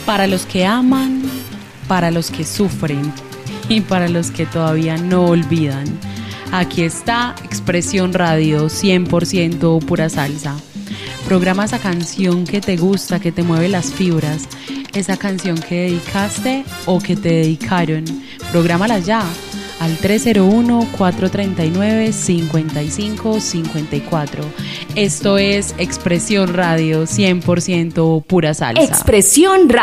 Para los que aman, para los que sufren y para los que todavía no olvidan. Aquí está Expresión Radio 100% pura salsa. Programa esa canción que te gusta, que te mueve las fibras, esa canción que dedicaste o que te dedicaron. Prográmala ya al 301-439-5554. Esto es Expresión Radio 100% pura salsa. Expresión Radio.